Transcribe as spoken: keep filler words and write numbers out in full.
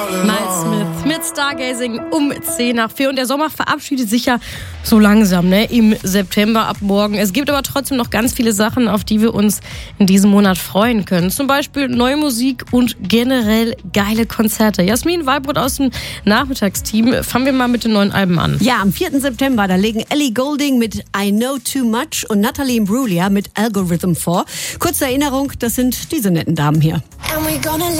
Miles Smith mit Stargazing um zehn nach vier. Und der Sommer verabschiedet sich ja so langsam, ne? Im September ab morgen. Es gibt aber trotzdem noch ganz viele Sachen, auf die wir uns in diesem Monat freuen können. Zum Beispiel neue Musik und generell geile Konzerte. Jasmin Walbrot aus dem Nachmittagsteam. Fangen wir mal mit den neuen Alben an. Ja, am vierten September, da legen Ellie Goulding mit I Know Too Much und Natalie Imbruglia mit Algorithm vor. Kurze Erinnerung, das sind diese netten Damen hier.